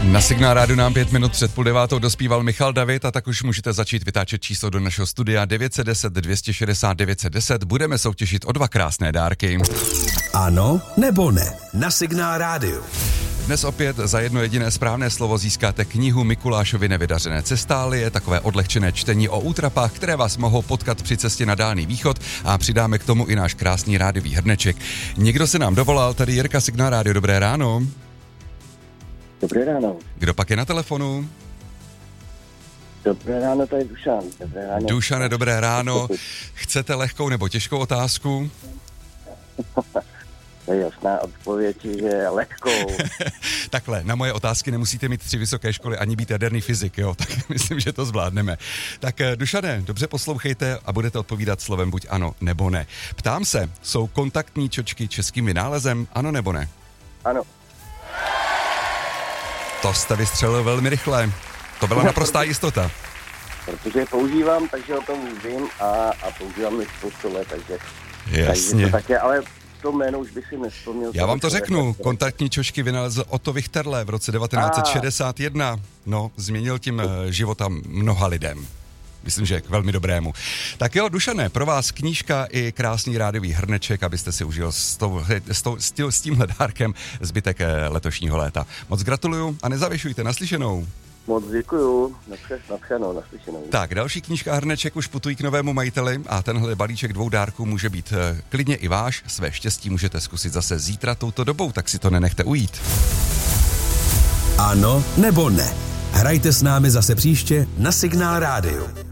Na Signál rádiu nám 5 minut před 8:30 dospíval Michal David a tak už můžete začít vytáčet číslo do našeho studia 910 260 910. Budeme soutěžit o 2 krásné dárky. Ano nebo ne? Na Signál rádiu. Dnes opět za jedno jediné správné slovo získáte knihu Mikulášovy nevydařené cestálie, takové odlehčené čtení o útrapách, které vás mohou potkat při cestě na Dálný východ, a přidáme k tomu i náš krásný rádiový hrneček. Někdo se nám dovolal, tady Jirka, Signál rádio, dobré ráno. Dobré ráno. Kdo pak je na telefonu? Dobré ráno, to je Dušan. Dobré ráno. Dušane, dobré ráno. Chcete lehkou nebo těžkou otázku? To je jasná odpověď, že je lehkou. Takhle, na moje otázky nemusíte mít 3 vysoké školy ani být jaderný fyzik, jo, tak myslím, že to zvládneme. Tak Dušane, dobře poslouchejte a budete odpovídat slovem buď ano nebo ne. Ptám se, jsou kontaktní čočky českým vynálezem, ano nebo ne? Ano. To jste vystřelil velmi rychle. To byla naprostá jistota. Protože je používám, takže o tom vím a používám je spoustu let, takže Jasně. to také, ale to jméno už by si nevzpomněl. Já vám to řeknu, kontaktní čočky vynalezl Otto Wichterle v roce 1961. No, změnil tím života mnoha lidem. Myslím, že k velmi dobrému. Tak jo, Dušane, pro vás knížka i krásný rádiový hrneček, abyste si užil s tímhle dárkem zbytek letošního léta. Moc gratuluju a nezavěšujte, naslyšenou. Moc děkuju, naslyšenou. Tak, další knížka a hrneček už putují k novému majiteli a tenhle balíček 2 dárků může být klidně i váš. Své štěstí můžete zkusit zase zítra touto dobou, tak si to nenechte ujít. Ano nebo ne? Hrajte s námi zase příště na Signál rádiu.